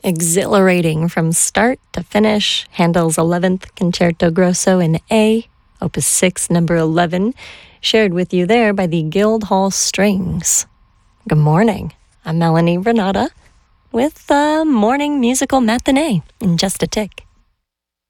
Exhilarating from start to finish. Handel's 11th Concerto Grosso in A, Opus 6, number 11, shared with you there by the Guildhall Strings. Good morning. I'm Melanie Renata with the Morning Musical Matinee in just a tick.